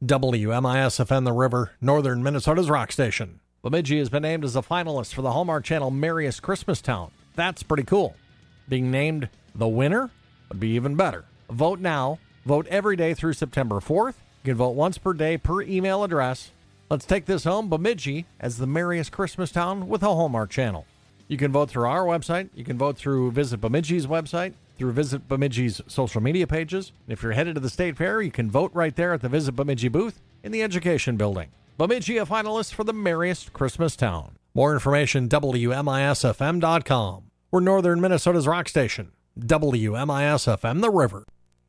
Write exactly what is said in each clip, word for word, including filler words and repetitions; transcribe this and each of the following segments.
W M I S F M The River, northern Minnesota's rock station. Bemidji has been named as a finalist for the Hallmark Channel Merriest Christmas Town. That's pretty cool. Being named the winner would be even better. Vote now. Vote every day through September fourth. You can vote once per day per email address. Let's take this home, Bemidji, as the merriest Christmas town with a Hallmark Channel. You can vote through our website. You can vote through Visit Bemidji's website, through Visit Bemidji's social media pages. And if you're headed to the State Fair, you can vote right there at the Visit Bemidji booth in the Education Building. Bemidji, a finalist for the merriest Christmas town. More information, W M I S F M dot com. We're northern Minnesota's rock station, W M I S F M The River.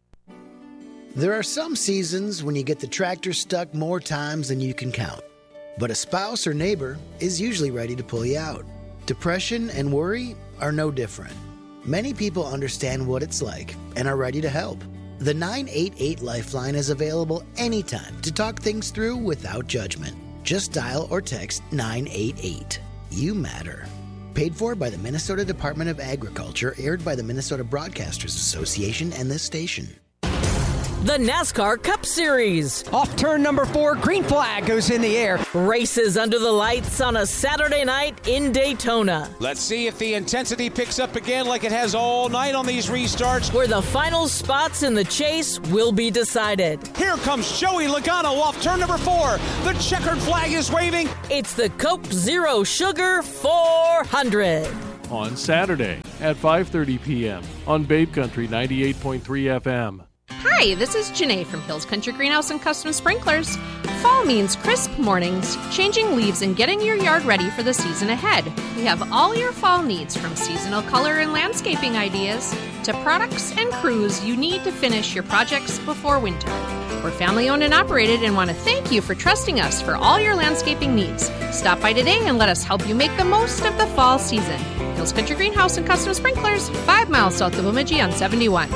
There are some seasons when you get the tractor stuck more times than you can count. But a spouse or neighbor is usually ready to pull you out. Depression and worry are no different. Many people understand what it's like and are ready to help. The nine eight eight Lifeline is available anytime to talk things through without judgment. Just dial or text nine eight eight. You matter. Paid for by the Minnesota Department of Agriculture, aired by the Minnesota Broadcasters Association and this station. The NASCAR Cup Series. Off turn number four, green flag goes in the air. Races under the lights on a Saturday night in Daytona. Let's see if the intensity picks up again like it has all night on these restarts. Where the final spots in the chase will be decided. Here comes Joey Logano off turn number four. The checkered flag is waving. It's the Coke Zero Sugar four hundred. On Saturday at five thirty p.m. on Babe Country ninety-eight point three F M. Hi, this is Janae from Hills Country Greenhouse and Custom Sprinklers. Fall means crisp mornings, changing leaves, and getting your yard ready for the season ahead. We have all your fall needs, from seasonal color and landscaping ideas to products and crews you need to finish your projects before winter. We're family owned and operated and want to thank you for trusting us for all your landscaping needs. Stop by today and let us help you make the most of the fall season. Hills Country Greenhouse and Custom Sprinklers, five miles south of Bemidji on seventy-one.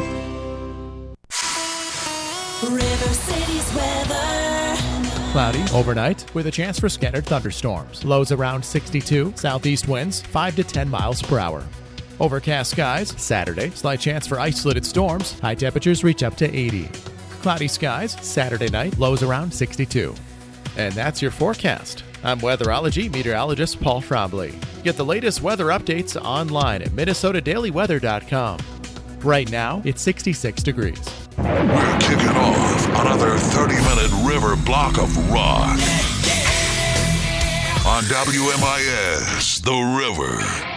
River City's weather. Cloudy overnight with a chance for scattered thunderstorms. Lows around sixty-two. Southeast winds five to ten miles per hour. Overcast skies Saturday. Slight chance for isolated storms. High temperatures reach up to eighty. Cloudy skies Saturday night. Lows around sixty-two. And that's your forecast. I'm weatherology meteorologist Paul Trombley. Get the latest weather updates online at Minnesota Daily Weather dot com. Right now, it's sixty-six degrees. We're kicking off another thirty-minute river block of rock on W M I S, The River.